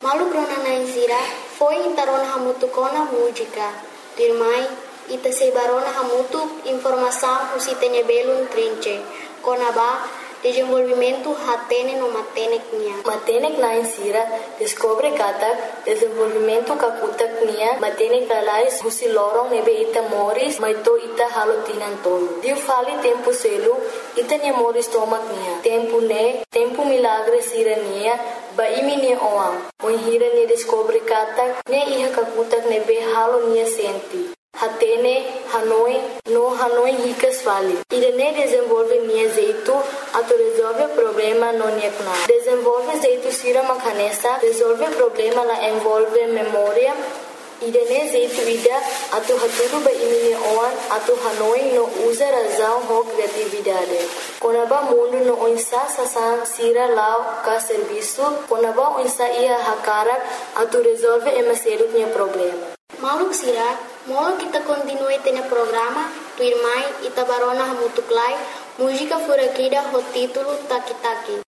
Malu grona na insira, foi intarona hamutu kona música. Dirmai, ita sebarona hamutu informação usitenya belum trinche. Kona ba, desenvolvimento hatene no matenek nia. Matenek na insira, descobre katak, desenvolvimento kakutak nia, matenek lalais husi lorong nebe ita moris, maito ita halotinan tolo. Dio fali tempo selu, ita nia moris tomak nia. Tempo milagre sira nia, ba imi nia oam. Hira nia descobre katak, nia iha kakutak nebe halo nia senti. Hatene, Hanoi ricas vale. Irene desenvolve nia jeito, ato resolve problema no nia kuna. Desenvolve jeito sira makanesa, resolve problema la envolve memória. Irene jeito ida, ato haturu ba imi nia oan, ato Hanoi no usa razão ho criatividade. Konaba mundo no oinsa sasan sira lao ka serviço, konaba oinsa ia hakarak, ato resolve emaseru nia problema. Maluk sira, molo kita continue tene programa, tu irmai ita barona hamutuklai, música furakida ho título Taki Taki.